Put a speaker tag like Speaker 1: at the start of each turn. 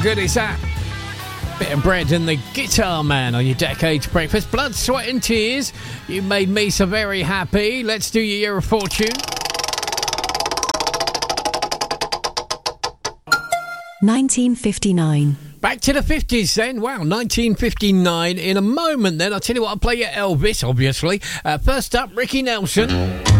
Speaker 1: good is that? Bit of bread and the Guitar Man on your Decades Breakfast. Blood, Sweat and Tears. You made me so very happy. Let's do your Year of Fortune.
Speaker 2: 1959.
Speaker 1: Back to the 50s then. Wow, 1959. In a moment then, I'll tell you what, I'll play you Elvis, obviously. First up, Ricky Nelson.